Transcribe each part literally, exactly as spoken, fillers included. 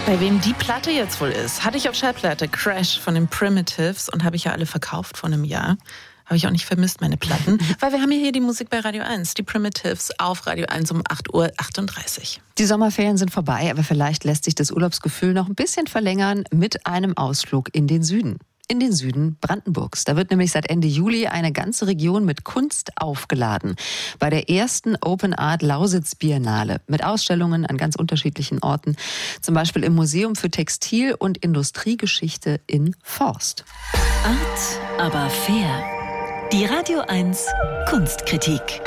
Bei wem die Platte jetzt wohl ist, hatte ich auf Schallplatte Crash von den Primitives und habe ich ja alle verkauft vor einem Jahr. Habe ich auch nicht vermisst, meine Platten, weil wir haben ja hier die Musik bei Radio eins, die Primitives auf Radio eins um acht Uhr achtunddreißig. Die Sommerferien sind vorbei, aber vielleicht lässt sich das Urlaubsgefühl noch ein bisschen verlängern mit einem Ausflug in den Süden. In den Süden Brandenburgs. Da wird nämlich seit Ende Juli eine ganze Region mit Kunst aufgeladen. Bei der ersten Open Art Lausitz Biennale mit Ausstellungen an ganz unterschiedlichen Orten. Zum Beispiel im Museum für Textil- und Industriegeschichte in Forst. Art, aber fair. Die Radio eins Kunstkritik.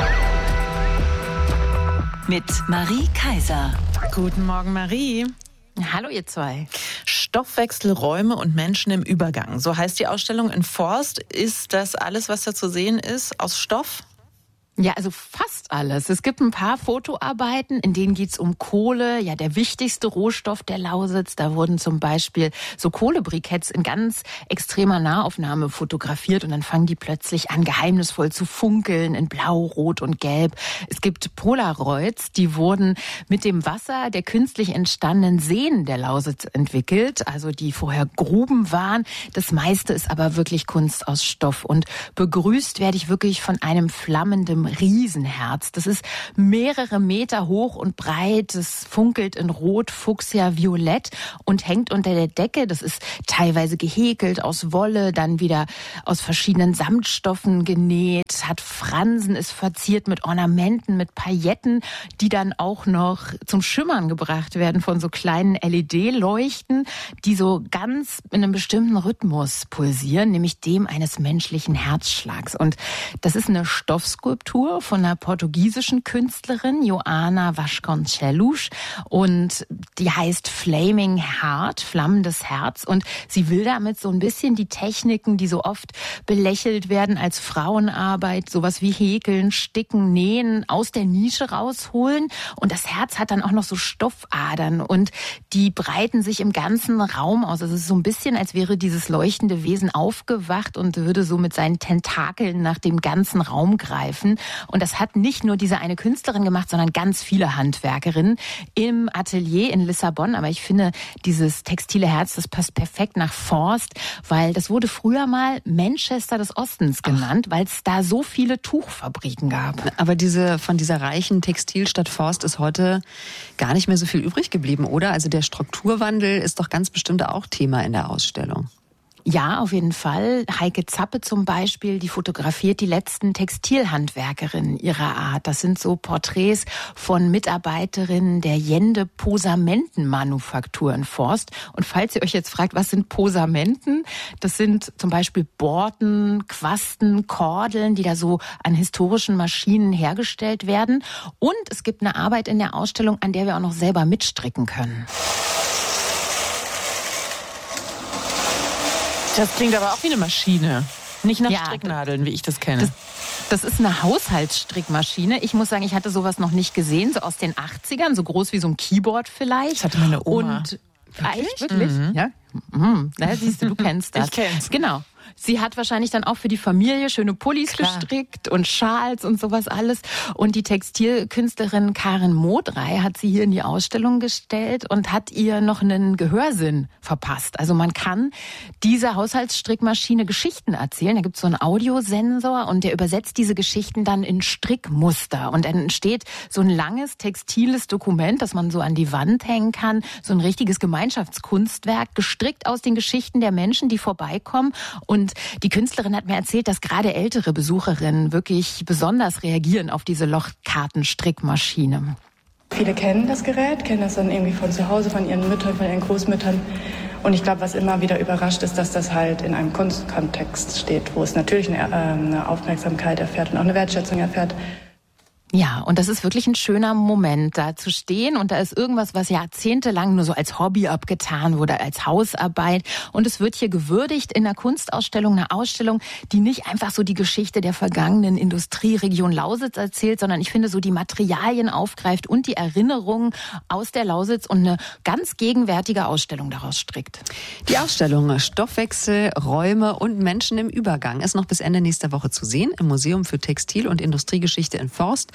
Mit Marie Kaiser. Guten Morgen, Marie. Hallo ihr zwei. Stoffwechsel, Räume und Menschen im Übergang. So heißt die Ausstellung in Forst. Ist das alles, was da zu sehen ist, aus Stoff? Ja, also fast alles. Es gibt ein paar Fotoarbeiten, in denen geht's um Kohle, ja der wichtigste Rohstoff der Lausitz. Da wurden zum Beispiel so Kohlebriketts in ganz extremer Nahaufnahme fotografiert und dann fangen die plötzlich an, geheimnisvoll zu funkeln in Blau, Rot und Gelb. Es gibt Polaroids, die wurden mit dem Wasser der künstlich entstandenen Seen der Lausitz entwickelt, also die vorher Gruben waren. Das meiste ist aber wirklich Kunst aus Stoff und begrüßt werde ich wirklich von einem flammenden Riesenherz. Das ist mehrere Meter hoch und breit. Es funkelt in Rot, Fuchsia, Violett und hängt unter der Decke. Das ist teilweise gehäkelt aus Wolle, dann wieder aus verschiedenen Samtstoffen genäht, hat Fransen, ist verziert mit Ornamenten, mit Pailletten, die dann auch noch zum Schimmern gebracht werden von so kleinen L E D-Leuchten, die so ganz in einem bestimmten Rhythmus pulsieren, nämlich dem eines menschlichen Herzschlags. Und das ist eine Stoffskulptur von einer portugiesischen Künstlerin, Joana Vasconcelos, und die heißt Flaming Heart, flammendes Herz, und sie will damit so ein bisschen die Techniken, die so oft belächelt werden als Frauenarbeit, sowas wie Häkeln, Sticken, Nähen, aus der Nische rausholen, und das Herz hat dann auch noch so Stoffadern und die breiten sich im ganzen Raum aus. Also es ist so ein bisschen, als wäre dieses leuchtende Wesen aufgewacht und würde so mit seinen Tentakeln nach dem ganzen Raum greifen. Und das hat nicht nur diese eine Künstlerin gemacht, sondern ganz viele Handwerkerinnen im Atelier in Lissabon. Aber ich finde, dieses textile Herz, das passt perfekt nach Forst, weil das wurde früher mal Manchester des Ostens genannt, weil es da so viele Tuchfabriken gab. Aber diese von dieser reichen Textilstadt Forst ist heute gar nicht mehr so viel übrig geblieben, oder? Also der Strukturwandel ist doch ganz bestimmt auch Thema in der Ausstellung. Ja, auf jeden Fall. Heike Zappe zum Beispiel, die fotografiert die letzten Textilhandwerkerinnen ihrer Art. Das sind so Porträts von Mitarbeiterinnen der Jende Posamentenmanufaktur in Forst. Und falls ihr euch jetzt fragt, was sind Posamenten? Das sind zum Beispiel Borten, Quasten, Kordeln, die da so an historischen Maschinen hergestellt werden. Und es gibt eine Arbeit in der Ausstellung, an der wir auch noch selber mitstricken können. Das klingt aber auch wie eine Maschine. Nicht nach ja, Stricknadeln, wie ich das kenne. Das, das ist eine Haushaltsstrickmaschine. Ich muss sagen, ich hatte sowas noch nicht gesehen, so aus den achtzigern, so groß wie so ein Keyboard vielleicht. Das hatte meine Oma. Und wirklich? wirklich? Mhm. Ja. Mhm. Na, siehst du, du kennst das. Ich kenn's. Genau. Sie hat wahrscheinlich dann auch für die Familie schöne Pullis Klar. gestrickt und Schals und sowas alles. Und die Textilkünstlerin Karin Modrey hat sie hier in die Ausstellung gestellt und hat ihr noch einen Gehörsinn verpasst. Also man kann dieser Haushaltsstrickmaschine Geschichten erzählen. Da gibt es so einen Audiosensor und der übersetzt diese Geschichten dann in Strickmuster. Und dann entsteht so ein langes textiles Dokument, das man so an die Wand hängen kann. So ein richtiges Gemeinschaftskunstwerk, gestrickt aus den Geschichten der Menschen, die vorbeikommen. Und die Künstlerin hat mir erzählt, dass gerade ältere Besucherinnen wirklich besonders reagieren auf diese Lochkartenstrickmaschine. Viele kennen das Gerät, kennen das dann irgendwie von zu Hause, von ihren Müttern, von ihren Großmüttern. Und ich glaube, was immer wieder überrascht ist, dass das halt in einem Kunstkontext steht, wo es natürlich eine, äh, eine Aufmerksamkeit erfährt und auch eine Wertschätzung erfährt. Ja, und das ist wirklich ein schöner Moment, da zu stehen, und da ist irgendwas, was jahrzehntelang nur so als Hobby abgetan wurde, als Hausarbeit, und es wird hier gewürdigt in einer Kunstausstellung, eine Ausstellung, die nicht einfach so die Geschichte der vergangenen Industrieregion Lausitz erzählt, sondern ich finde so die Materialien aufgreift und die Erinnerungen aus der Lausitz und eine ganz gegenwärtige Ausstellung daraus strickt. Die Ausstellung Stoffwechsel, Räume und Menschen im Übergang ist noch bis Ende nächster Woche zu sehen im Museum für Textil- und Industriegeschichte in Forst.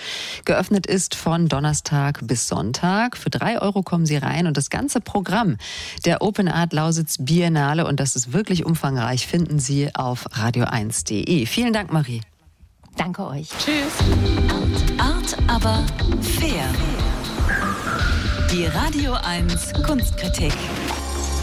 Geöffnet ist von Donnerstag bis Sonntag. Für drei Euro kommen Sie rein und das ganze Programm der Open Art Lausitz Biennale, und das ist wirklich umfangreich, finden Sie auf radio eins punkt de. Vielen Dank, Marie. Danke euch. Tschüss. Art, aber fair. Die Radio eins Kunstkritik.